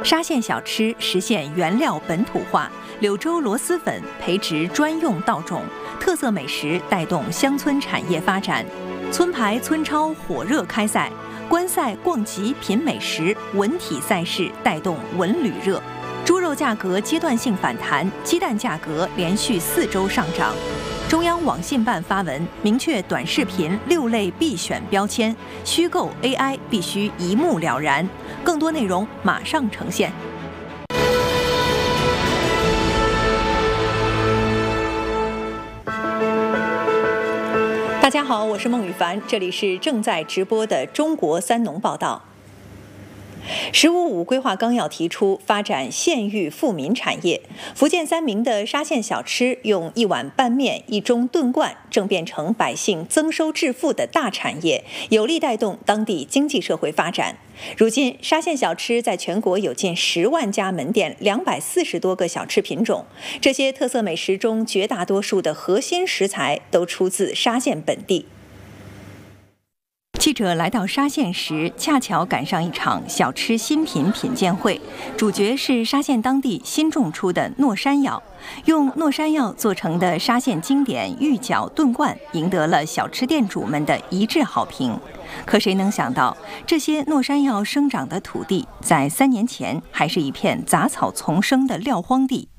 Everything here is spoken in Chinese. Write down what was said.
沙县小吃实现原料本土化，柳州螺蛳粉培植专用稻种，特色美食带动乡村产业发展。村排村超火热开赛，观赛逛集品美食，文体赛事带动文旅热。猪肉价格阶段性反弹，鸡蛋价格连续4周上涨。中央网信办发文明确短视频6类必选标签，虚构 AI 必须一目了然。更多内容马上呈现。大家好，我是孟羽凡，这里是正在直播的中国三农报道。“15+5”规划纲要提出发展县域富民产业，福建三明的沙县小吃用1碗拌面、1盅炖罐，正变成百姓增收致富的大产业，有力带动当地经济社会发展。如今，沙县小吃在全国有近10万家门店，240多个小吃品种。这些特色美食中，绝大多数的核心食材都出自沙县本地。记者来到沙县时，恰巧赶上一场小吃新品品鉴会，主角是沙县当地新种出的糯山药。用糯山药做成的沙县经典芋饺炖罐，赢得了小吃店主们的一致好评。可谁能想到，这些糯山药生长的土地，在3年前还是一片杂草丛生的撂荒地。